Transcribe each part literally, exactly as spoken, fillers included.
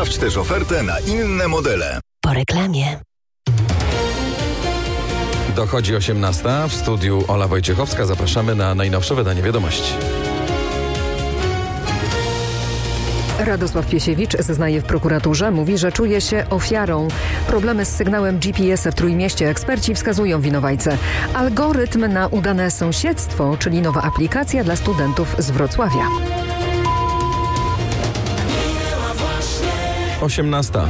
Sprawdź też ofertę na inne modele. Po reklamie. Dochodzi osiemnasta. W studiu Ola Wojciechowska. Zapraszamy na najnowsze wydanie Wiadomości. Radosław Piesiewicz zeznaje w prokuraturze, mówi, że czuje się ofiarą. Problemy z sygnałem G P S w Trójmieście eksperci wskazują winowajcę. Algorytm na udane sąsiedztwo, czyli nowa aplikacja dla studentów z Wrocławia. osiemnasta.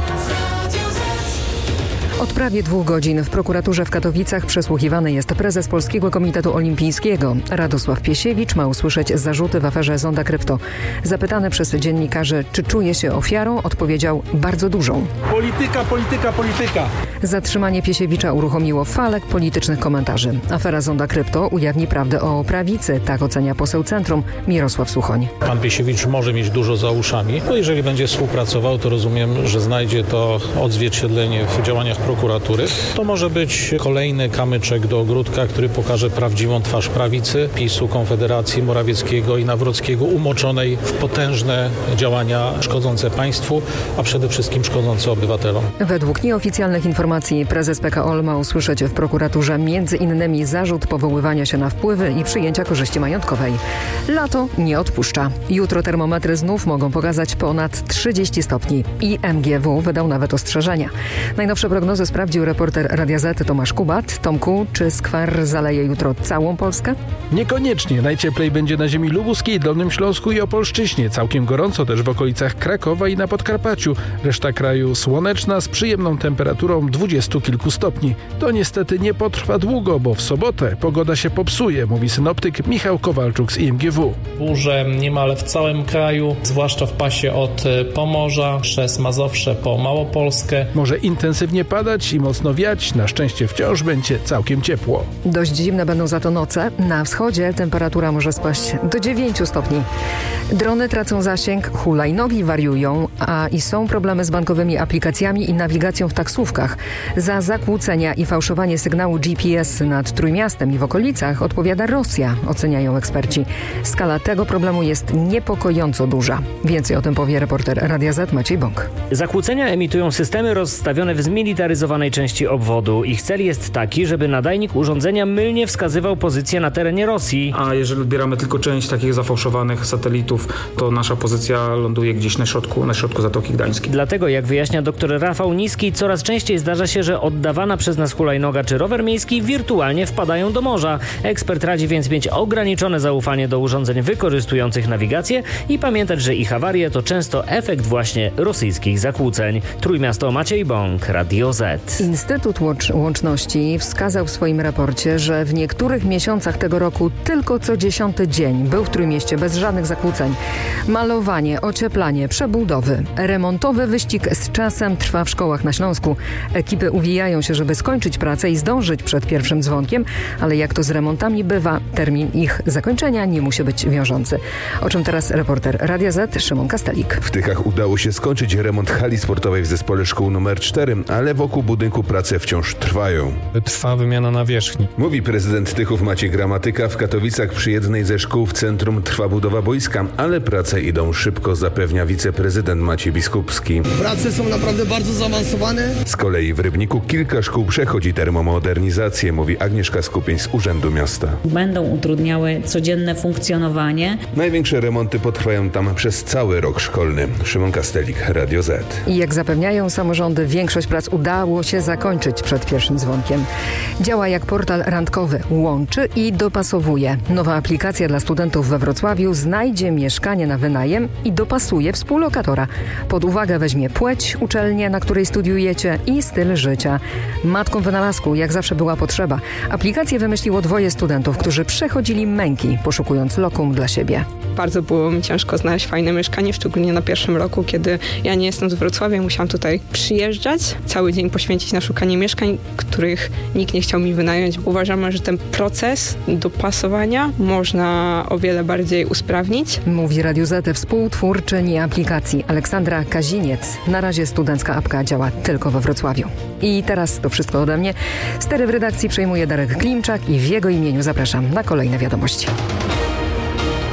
Od prawie dwóch godzin w prokuraturze w Katowicach przesłuchiwany jest prezes Polskiego Komitetu Olimpijskiego. Radosław Piesiewicz ma usłyszeć zarzuty w aferze Zonda Krypto. Zapytany przez dziennikarzy, czy czuje się ofiarą, odpowiedział bardzo dużą. Polityka, polityka, polityka. Zatrzymanie Piesiewicza uruchomiło falę politycznych komentarzy. Afera Zonda Krypto ujawni prawdę o prawicy, tak ocenia poseł Centrum Mirosław Suchoń. Pan Piesiewicz może mieć dużo za uszami. No jeżeli będzie współpracował, to rozumiem, że znajdzie to odzwierciedlenie w działaniach prokuratury. To może być kolejny kamyczek do ogródka, który pokaże prawdziwą twarz prawicy, PiSu, Konfederacji, Morawieckiego i Nawrockiego, umoczonej w potężne działania szkodzące państwu, a przede wszystkim szkodzące obywatelom. Według nieoficjalnych informacji prezes P K O L ma usłyszeć w prokuraturze między innymi zarzut powoływania się na wpływy i przyjęcia korzyści majątkowej. Lato nie odpuszcza. Jutro termometry znów mogą pokazać ponad trzydzieści stopni i M G W wydał nawet ostrzeżenia. Najnowsze prognozy sprawdził reporter Radia Z Tomasz Kubat. Tomku, czy skwar zaleje jutro całą Polskę? Niekoniecznie. Najcieplej będzie na ziemi lubuskiej, Dolnym Śląsku i Opolszczyźnie. Całkiem gorąco też w okolicach Krakowa i na Podkarpaciu. Reszta kraju słoneczna z przyjemną temperaturą dwudziestu kilku stopni. To niestety nie potrwa długo, bo w sobotę pogoda się popsuje, mówi synoptyk Michał Kowalczuk z I M G W. Burze niemal w całym kraju, zwłaszcza w pasie od Pomorza przez Mazowsze po Małopolskę. Może intensywnie padać i mocno wiać, na szczęście wciąż będzie całkiem ciepło. Dość zimne będą za to noce. Na wschodzie temperatura może spaść do dziewięciu stopni. Drony tracą zasięg, hulajnogi wariują, a i są problemy z bankowymi aplikacjami i nawigacją w taksówkach. Za zakłócenia i fałszowanie sygnału G P S nad Trójmiastem i w okolicach odpowiada Rosja, oceniają eksperci. Skala tego problemu jest niepokojąco duża. Więcej o tym powie reporter Radia Z Maciej Bąk. Zakłócenia emitują systemy rozstawione w zmilitaryzowanej części obwodu. Ich cel jest taki, żeby nadajnik urządzenia mylnie wskazywał pozycję na terenie Rosji. A jeżeli odbieramy tylko część takich zafałszowanych satelitów, to nasza pozycja ląduje gdzieś na środku, na środku Zatoki Gdańskiej. Dlatego, jak wyjaśnia dr Rafał Niski, coraz częściej zdarza się, że oddawana przez nas hulajnoga czy rower miejski wirtualnie wpadają do morza. Ekspert radzi więc mieć ograniczone zaufanie do urządzeń wykorzystujących nawigację i pamiętać, że ich awarie to często efekt właśnie rosyjskich zakłóceń. Trójmiasto, Maciej Bąk, Radio Z. Instytut Łączności wskazał w swoim raporcie, że w niektórych miesiącach tego roku tylko co dziesiąty dzień był w Trójmieście bez żadnych zakłóceń. Malowanie, ocieplanie, przebudowy, remontowy wyścig z czasem trwa w szkołach na Śląsku. Ekipy uwijają się, żeby skończyć pracę i zdążyć przed pierwszym dzwonkiem, ale jak to z remontami bywa, termin ich zakończenia nie musi być wiążący. O czym teraz reporter Radia Z Szymon Kastelik. W Tychach udało się skończyć remont hali sportowej w zespole szkół numer cztery, ale wokół budynku prace wciąż trwają. Trwa wymiana nawierzchni. Mówi prezydent Tychów Maciej Gramatyka. W Katowicach przy jednej ze szkół w centrum trwa budowa boiska, ale prace idą szybko, zapewnia wiceprezydent Maciej Biskupski. Prace są naprawdę bardzo zaawansowane. Z kolei w Rybniku kilka szkół przechodzi termomodernizację, mówi Agnieszka Skupień z Urzędu Miasta. Będą utrudniały codzienne funkcjonowanie. Największe remonty potrwają tam przez cały rok szkolny. Szymon Kastelik, Radio Z. I jak zapewniają samorządy, większość prac udało się zakończyć przed pierwszym dzwonkiem. Działa jak portal randkowy. Łączy i dopasowuje. Nowa aplikacja dla studentów we Wrocławiu znajdzie mieszkanie na wynajem i dopasuje współlokatora. Pod uwagę weźmie płeć, uczelnię, na której studiujecie i styl życia. Matką wynalazku, jak zawsze, była potrzeba. Aplikację wymyśliło dwoje studentów, którzy przechodzili męki, poszukując lokum dla siebie. Bardzo było mi ciężko znaleźć fajne mieszkanie, szczególnie na pierwszym roku, kiedy ja nie jestem z Wrocławia, musiałam tutaj przyjeżdżać, cały dzień poświęcić na szukanie mieszkań, których nikt nie chciał mi wynająć. Uważamy, że ten proces dopasowania można o wiele bardziej usprawnić. Mówi Radio Z współtwórczyni aplikacji Aleksandra Kaziniec. Na razie studencka apka działa tylko we Wrocławiu. I teraz to wszystko ode mnie. Stery w redakcji przejmuje Darek Klimczak i w jego imieniu zapraszam na kolejne wiadomości. Radio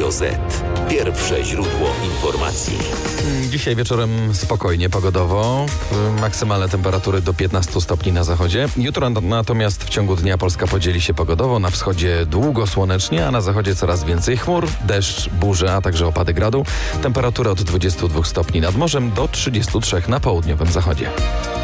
Radio Z. Pierwsze źródło informacji. Dzisiaj wieczorem spokojnie pogodowo. Maksymalne temperatury do piętnastu stopni na zachodzie. Jutro natomiast w ciągu dnia Polska podzieli się pogodowo. Na wschodzie długo słonecznie, a na zachodzie coraz więcej chmur, deszcz, burze, a także opady gradu. Temperatury od dwudziestu dwóch stopni nad morzem do trzydziestu trzech na południowym zachodzie.